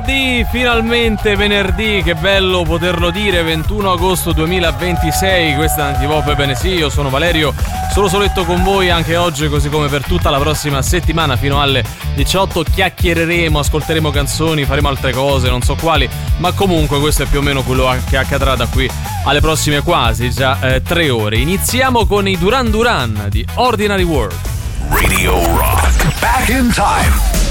Finalmente venerdì, che bello poterlo dire, 21 agosto 2026, questa è Antipop. Ebbene sì, io sono Valerio, sono soletto con voi anche oggi, così come per tutta la prossima settimana fino alle 18. Chiacchiereremo, ascolteremo canzoni, faremo altre cose, non so quali, ma comunque questo è più o meno quello che accadrà da qui alle prossime quasi già 3 ore. Iniziamo con i Duran Duran di Ordinary World. Radio Rock, back in time.